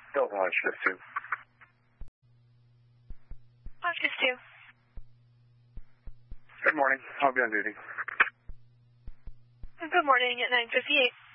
Delta Launch Shift 2. Launch Shift 2. Good morning. I'll be on duty. Good morning at 9:58.